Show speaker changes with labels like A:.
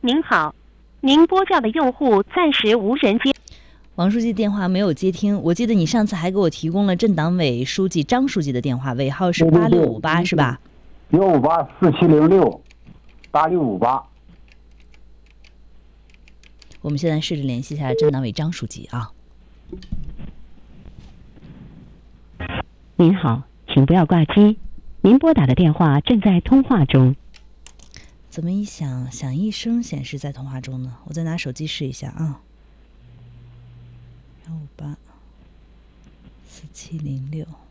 A: 您好，您拨叫的用户暂时无人接。
B: 王书记电话没有接听，我记得你上次还给我提供了镇党委书记张书记的电话，尾号是8658，是吧
C: 15847068658。
B: 我们现在试着联系一下镇党委张书记啊。
D: 您好，请不要挂机，您拨打的电话正在通话中。
B: 怎么一响一声显示在通话中呢？我再拿手机试一下啊。1584706。